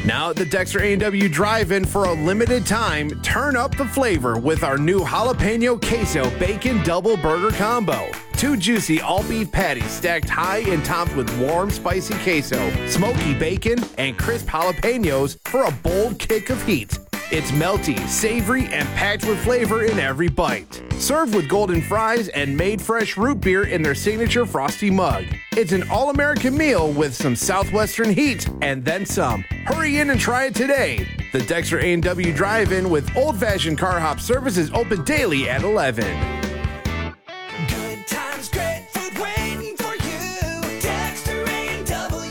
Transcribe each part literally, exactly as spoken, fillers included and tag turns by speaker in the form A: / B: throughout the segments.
A: Now at the Dexter A and W Drive-In for a limited time, turn up the flavor with our new jalapeno queso bacon double burger combo. Two juicy all-beef patties stacked high and topped with warm, spicy queso, smoky bacon, and crisp jalapenos for a bold kick of heat. It's melty, savory, and packed with flavor in every bite. Served with golden fries and made fresh root beer in their signature frosty mug. It's an all-American meal with some Southwestern heat and then some. Hurry in and try it today. The Dexter A and W Drive-In with old-fashioned car hop service is open daily at eleven.
B: Good times, great food waiting for you. Dexter A and W.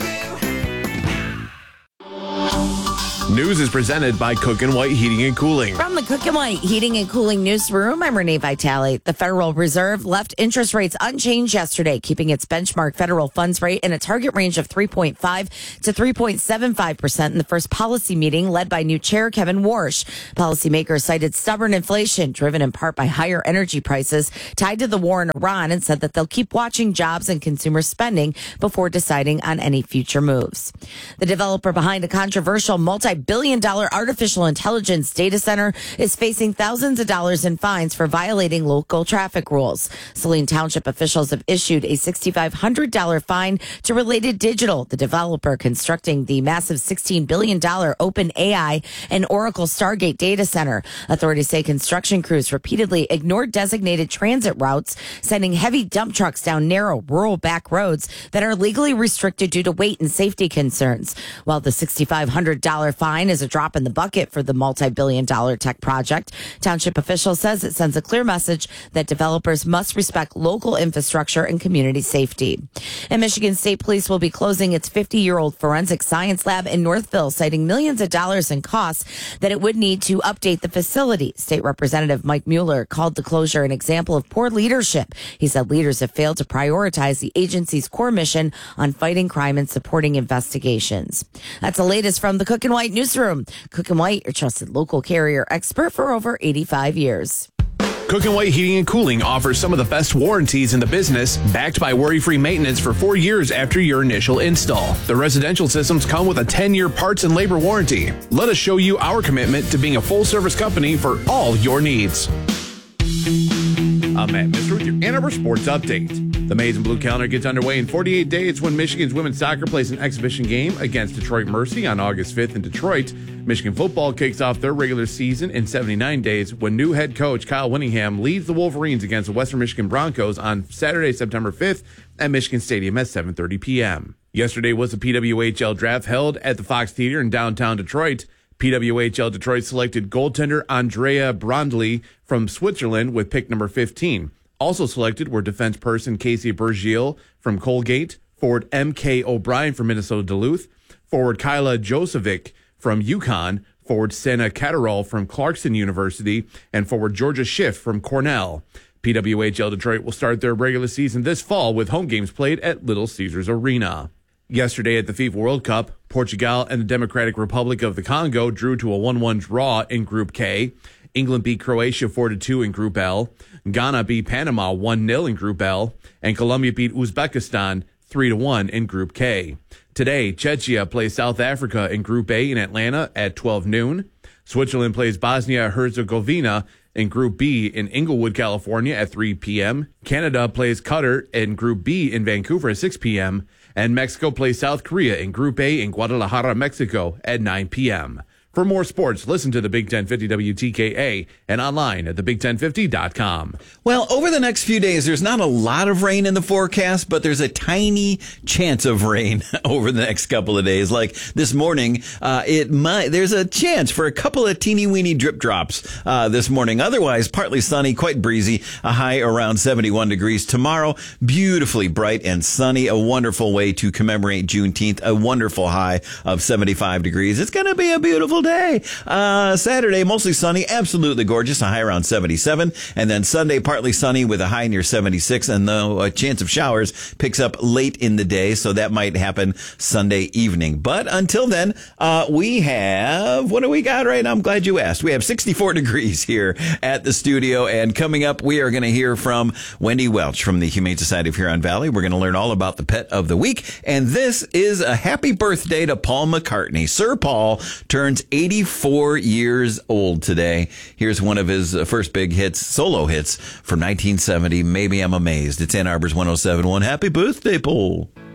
A: News is presented by Cook and White Heating and Cooling.
C: From the Cook and White Heating and Cooling Newsroom, I'm Renee Vitale. The Federal Reserve left interest rates unchanged yesterday, keeping its benchmark federal funds rate in a target range of three point five to three point seven five percent in the first policy meeting led by new chair Kevin Warsh. Policymakers cited stubborn inflation, driven in part by higher energy prices tied to the war in Iran, and said that they'll keep watching jobs and consumer spending before deciding on any future moves. The developer behind a controversial multi billion dollar artificial intelligence data center is facing thousands of dollars in fines for violating local traffic rules. Saline Township officials have issued a six thousand five hundred dollars fine to Related Digital, the developer constructing the massive sixteen billion dollars OpenAI and Oracle Stargate data center. Authorities say construction crews repeatedly ignored designated transit routes, sending heavy dump trucks down narrow rural back roads that are legally restricted due to weight and safety concerns. While the six thousand five hundred dollars fine is a drop in the bucket for the multi-billion dollar tech project, Township official says it sends a clear message that developers must respect local infrastructure and community safety. And Michigan State Police will be closing its fifty-year-old forensic science lab in Northville, citing millions of dollars in costs that it would need to update the facility. State Representative Mike Mueller called the closure an example of poor leadership. He said leaders have failed to prioritize the agency's core mission on fighting crime and supporting investigations. That's the latest from the Cook and White Newsroom. Cook and White, your trusted local carrier expert for over eighty-five years.
A: Cook and White Heating and Cooling offers some of the best warranties in the business, backed by worry-free maintenance for four years after your initial install. The residential systems come with a ten-year parts and labor warranty. Let us show you our commitment to being a full-service company for all your needs. I'm Matt Mister with your Ann Arbor Sports Update. The Maize and Blue calendar gets underway in forty-eight days when Michigan's women's soccer plays an exhibition game against Detroit Mercy on August fifth in Detroit. Michigan football kicks off their regular season in seventy-nine days when new head coach Kyle Winningham leads the Wolverines against the Western Michigan Broncos on Saturday, September fifth at Michigan Stadium at seven thirty p.m. Yesterday was the P W H L draft held at the Fox Theater in downtown Detroit. P W H L Detroit selected goaltender Andrea Brondley from Switzerland with pick number fifteen. Also selected were defense person Casey Bergiel from Colgate, forward M K O'Brien from Minnesota Duluth, forward Kyla Josevic from UConn, forward Senna Catterall from Clarkson University, and forward Georgia Schiff from Cornell. P W H L Detroit will start their regular season this fall with home games played at Little Caesars Arena. Yesterday at the FIFA World Cup, Portugal and the Democratic Republic of the Congo drew to a one one draw in Group K. England beat Croatia four to two in Group L. Ghana beat Panama one nil in Group L. And Colombia beat Uzbekistan three to one in Group K. Today, Czechia plays South Africa in Group A in Atlanta at twelve noon. Switzerland plays Bosnia-Herzegovina in Group B in Inglewood, California at three p.m. Canada plays Qatar in Group B in Vancouver at six p.m. And Mexico plays South Korea in Group A in Guadalajara, Mexico at nine p.m. For more sports, listen to the Big ten fifty W T K A and online at the big ten fifty dot com.
D: Well, over the next few days, there's not a lot of rain in the forecast, but there's a tiny chance of rain over the next couple of days. Like this morning, uh, it might, there's a chance for a couple of teeny weeny drip drops uh, this morning. Otherwise, partly sunny, quite breezy, a high around seventy-one degrees. Tomorrow, beautifully bright and sunny, a wonderful way to commemorate Juneteenth, a wonderful high of seventy-five degrees. It's going to be a beautiful beautiful day. Uh, Saturday, mostly sunny, absolutely gorgeous, a high around seventy-seven. And then Sunday, partly sunny with a high near seventy-six. And the uh, chance of showers picks up late in the day, so that might happen Sunday evening. But until then, uh, we have, what do we got right now? I'm glad you asked. We have sixty-four degrees here at the studio. And coming up, we are going to hear from Wendy Welch from the Humane Society of Huron Valley. We're going to learn all about the pet of the week. And this is a happy birthday to Paul McCartney. Sir Paul turns eighty-four years old today. Here's one of his first big hits, solo hits from nineteen seventy. Maybe I'm Amazed. It's Ann Arbor's one oh seven point one. Happy birthday, Paul.